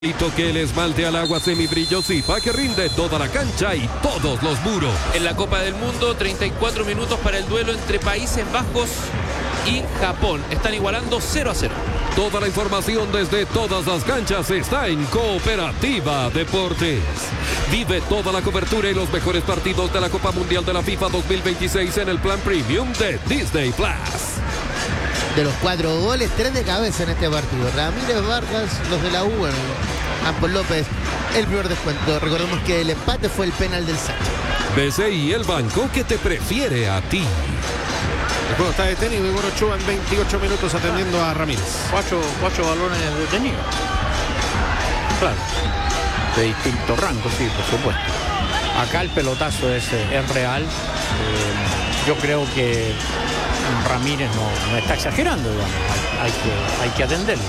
Y toque el esmalte al agua semibrillosifa que rinde toda la cancha y todos los muros. En la Copa del Mundo, 34 minutos para el duelo entre Países Bajos y Japón. Están igualando 0-0. Toda la información desde todas las canchas está en Cooperativa Deportes. Vive toda la cobertura y los mejores partidos de la Copa Mundial de la FIFA 2026 en el plan premium de Disney Plus. De los 4 goles, 3 de cabeza en este partido. Ramírez, Vargas, los de la U, Campos López, el primer descuento. Recordemos que el empate fue el penal del Sánchez. BCI, el banco que te prefiere a ti. El juego está detenido y Ochoa en 28 minutos atendiendo a Ramírez. Cuatro balones detenidos. Claro. De distinto rango, sí, por supuesto. Acá el pelotazo es real. Yo creo que Ramírez no está exagerando, digamos. Hay que atenderlo.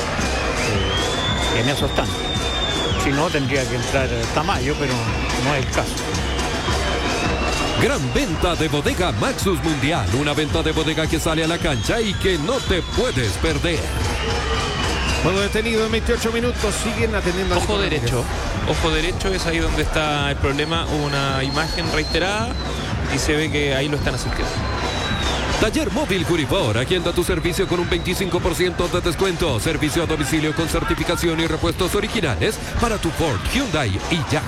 En eso están. Si no, tendría que entrar Tamayo, pero no es el caso. Gran venta de Bodega Maxus Mundial. Una venta de bodega que sale a la cancha y que no te puedes perder. Juego detenido en 28 minutos. Siguen atendiendo a Ojo derecho. Ojo derecho, es ahí donde está el problema. Una imagen reiterada y se ve que ahí lo están asistiendo. Taller Móvil Curibor, agenda tu servicio con un 25% de descuento. Servicio a domicilio con certificación y repuestos originales para tu Ford, Hyundai y Jack.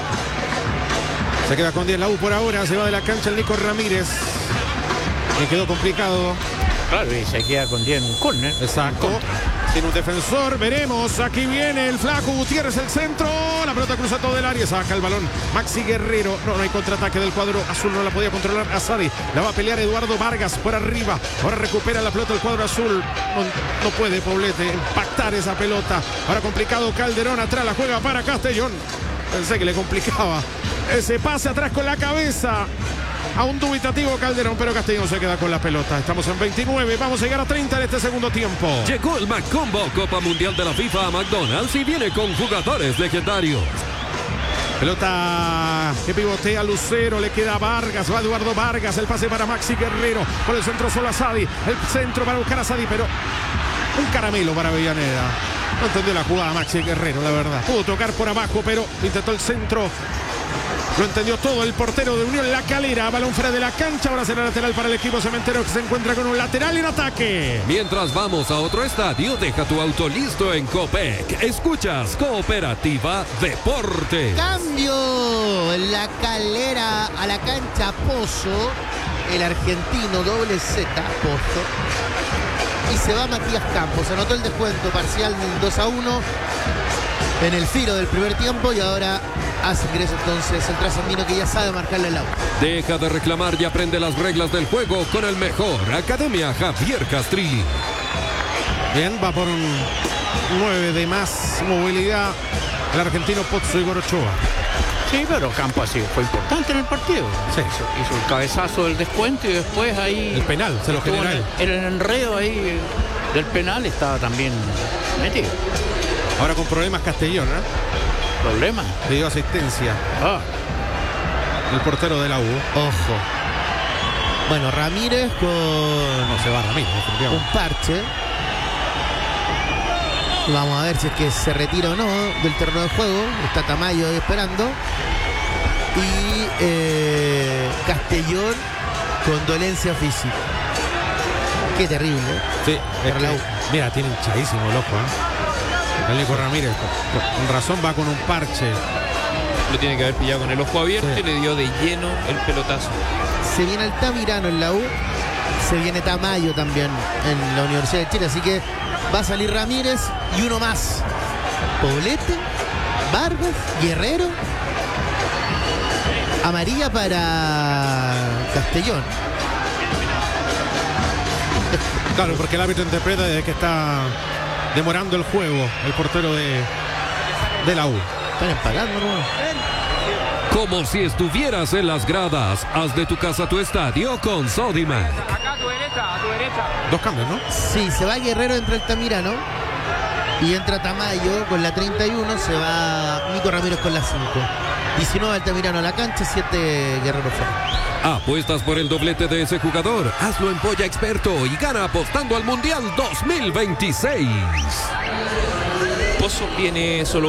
Se queda con 10 la U por ahora. Se va de la cancha el Nico Ramírez. Le quedó complicado. Claro, y se queda con 10 en córner. Exacto. Sin un defensor, veremos. Aquí viene el flaco Gutiérrez, el centro. La pelota cruza todo el área. Saca el balón Maxi Guerrero. No hay contraataque del cuadro azul. No la podía controlar Asadi. La va a pelear Eduardo Vargas por arriba. Ahora recupera la pelota el cuadro azul. No puede Poblete impactar esa pelota. Ahora complicado Calderón. Atrás la juega para Castellón. Pensé que le complicaba ese pase atrás con la cabeza a un dubitativo Calderón, pero Castellón se queda con la pelota. Estamos en 29, vamos a llegar a 30 en este segundo tiempo. Llegó el McCombo Copa Mundial de la FIFA a McDonald's y viene con jugadores legendarios. Pelota que pivotea Lucero, le queda Vargas, va Eduardo Vargas, el pase para Maxi Guerrero, por el centro solo a Sadi, el centro para buscar a Sadi, pero un caramelo para Avellaneda. No entendió la jugada Maxi Guerrero, la verdad. Pudo tocar por abajo, pero intentó el centro. Lo entendió todo el portero de Unión La Calera. Balón fuera de la cancha. Ahora será lateral para el equipo cementero que se encuentra con un lateral en ataque. Mientras vamos a otro estadio, deja tu auto listo en Copec. Escuchas Cooperativa Deportes. Cambio en La Calera a la cancha Pozo. El argentino doble Z Pozo. Y se va Matías Campos. Anotó el descuento parcial del 2-1 en el filo del primer tiempo y ahora hace ingreso entonces el trasandino que ya sabe marcarle el auto. Deja de reclamar y aprende las reglas del juego con el mejor. Academia Javier Castrilli. Bien, va por un 9 de más movilidad el argentino Pozzo Igor Ochoa. Sí, pero Campos sí fue importante en el partido. Sí. Hizo el cabezazo del descuento y después ahí... El penal, se lo generó él. El enredo ahí del penal estaba también metido. Ahora con problemas Castellón, ¿eh? ¿Problema? Le dio asistencia. El portero de la U. Ojo. Bueno, Ramírez con... No se va Ramírez, un parche. Vamos a ver si es que se retira o no del terreno de juego. Está Tamayo ahí esperando. Y Castellón con dolencia física. Qué terrible. Sí, mira, tiene hinchadísimo el ojo, ¿eh? El Nico Ramírez, con razón va con un parche. Lo tiene que haber pillado con el ojo abierto y le dio de lleno el pelotazo. Se viene Altamirano en la U. Se viene Tamayo también en la Universidad de Chile. Así que va a salir Ramírez y uno más. Poblete, Vargas, Guerrero. Amarilla para Castellón. Claro, porque el árbitro interpreta desde que está demorando el juego el portero de la U. Están empatando, ¿no? Como si estuvieras en las gradas. Haz de tu casa tu estadio con Sodimac. Acá a tu derecha. Dos cambios, ¿no? Sí, se va Guerrero, entra Altamirano. Y entra Tamayo con la 31. Se va Nico Ramírez con la 5. 19 Altamirano a la cancha, 7 Guerrero fuera. Apuestas por el doblete de ese jugador. Hazlo en Polla Experto y gana apostando al Mundial 2026. Pozo tiene solo